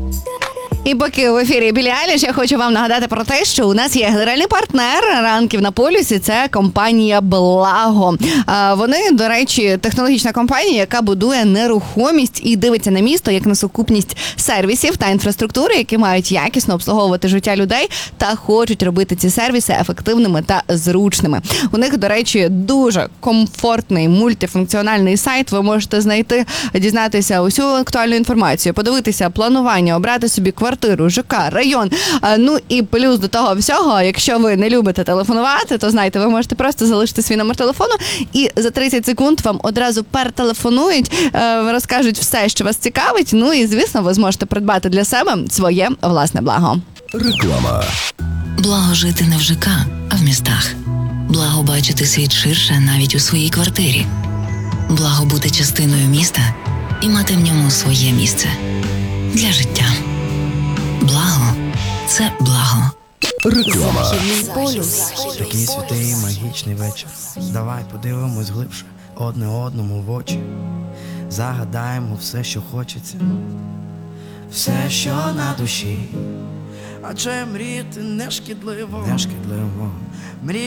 І поки в ефірі Біллі Айліш, я хочу вам нагадати про те, що у нас є генеральний партнер ранків на полюсі. Це компанія Благо. Вони, до речі, технологічна компанія, яка будує нерухомість і дивиться на місто як на сукупність сервісів та інфраструктури, які мають якісно обслуговувати життя людей та хочуть робити ці сервіси ефективними та зручними. У них, до речі, дуже комфортний мультифункціональний сайт. Ви можете знайти, дізнатися усю актуальну інформацію, подивитися планування, обрати собі квартиру, ЖК, район. Ну і плюс до того всього, якщо ви не любите телефонувати, то знаєте, ви можете просто залишити свій номер телефону і за 30 секунд вам одразу перетелефонують, розкажуть все, що вас цікавить. Ну і, звісно, ви зможете придбати для себе своє власне благо. Реклама. Благо жити не в ЖК, а в містах. Благо бачити світ ширше навіть у своїй квартирі. Благо бути частиною міста і мати в ньому своє місце для життя. Благо – це благо. Реклама. Такий святий магічний вечір. Давай подивимось глибше одне одному в очі. Загадаємо все, що хочеться, все, що на душі. Адже мріяти не шкідливо, не шкідливо. Мрій